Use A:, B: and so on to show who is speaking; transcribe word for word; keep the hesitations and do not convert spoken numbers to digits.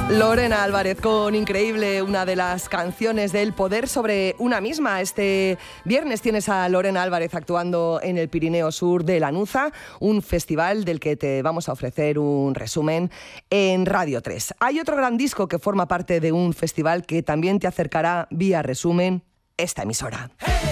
A: Lorena Álvarez con Increíble, una de las canciones del poder sobre una misma. Este viernes tienes a Lorena Álvarez actuando en el Pirineo Sur de Lanuza, un festival del que te vamos a ofrecer un resumen en Radio tres. Hay otro gran disco que forma parte de un festival que también te acercará vía resumen esta emisora. ¡Hey!